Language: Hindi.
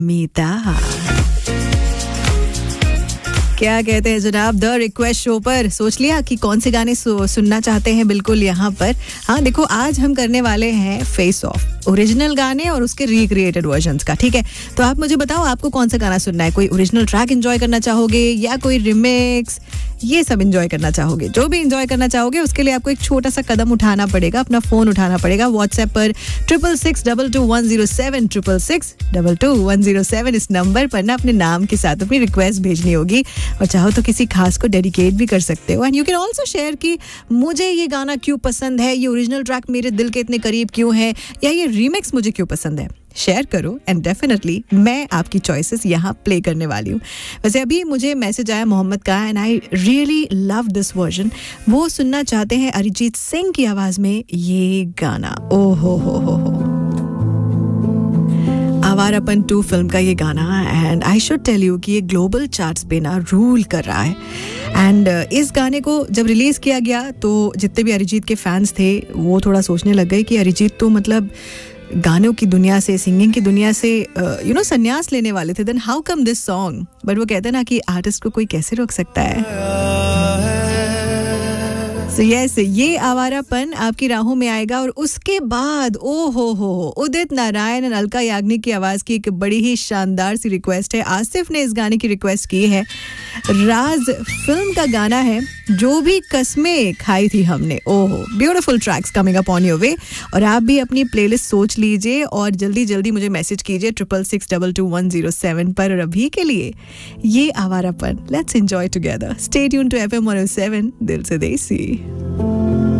मीता। क्या कहते हैं जनाब द रिक्वेस्ट शो पर? सोच लिया कि कौन से गाने सुनना चाहते हैं? बिल्कुल यहाँ पर। हाँ देखो, आज हम करने वाले हैं फेस ऑफ, ओरिजिनल गाने और उसके रिक्रिएटेड वर्जन्स का, ठीक है? तो आप मुझे बताओ आपको कौन सा गाना सुनना है? कोई ओरिजिनल ट्रैक एंजॉय करना चाहोगे या कोई रिमिक्स? ये सब एंजॉय करना चाहोगे? जो भी एंजॉय करना चाहोगे उसके लिए आपको एक छोटा सा कदम उठाना पड़ेगा, अपना फोन उठाना पड़ेगा। व्हाट्सएप पर 66622107 66622107 इस नंबर पर ना अपने नाम के साथ अपनी रिक्वेस्ट भेजनी होगी, और चाहो तो किसी खास को डेडिकेट भी कर सकते हो। And you can also share कि मुझे ये गाना क्यों पसंद है, ये ओरिजिनल ट्रैक मेरे दिल के इतने करीब क्यों है, या ये रीमिक्स मुझे क्यों पसंद है। शेयर करो एंड डेफिनेटली मैं आपकी चॉइसेस यहाँ प्ले करने वाली हूँ। वैसे अभी मुझे मैसेज आया मोहम्मद का, and I really love this version. वो सुनना चाहते हैं अरिजीत सिंह की आवाज में ये गाना। ओ हो आवारापन 2 फिल्म का ये गाना। And I should tell you कि ये ग्लोबल चार्ट्स पे ना रूल कर रहा है। एंड इस गाने को जब रिलीज किया गया तो जितने भी अरिजीत के फैंस थे वो थोड़ा सोचने लग गए कि अरिजीत तो मतलब गानों की दुनिया से, सिंगिंग की दुनिया से संन्यास लेने वाले थे। Then how come this song? But वो कहते हैं ना कि आर्टिस्ट को कोई कैसे रोक सकता है। So yes, ये आवारापन आपकी राहों में आएगा। और उसके बाद ओ हो उदित नारायण और अलका याग्निक की आवाज की एक बड़ी ही शानदार सी रिक्वेस्ट है। आसिफ ने इस गाने की रिक्वेस्ट की है। राज फिल्म का गाना है, जो भी कस्में खाई थी हमने। ओहो, beautiful tracks coming up on your way. और आप भी अपनी प्लेलिस्ट सोच लीजिए और जल्दी जल्दी मुझे मैसेज कीजिए 66622107 पर। और अभी के लिए ये Awarapan, let's enjoy together. Stay tune to FM 107, दिल से देसी।